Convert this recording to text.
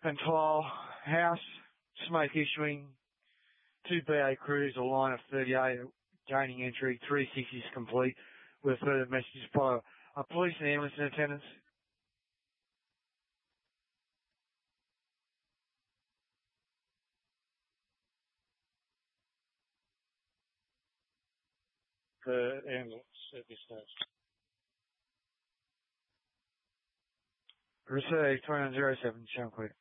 and Tile House, smoke issuing, 2 BA crews, a line of 38 gaining entry, 360s complete, with further messages by police and ambulance in attendance. The ambulance at this stage. Received 2107, shown clear.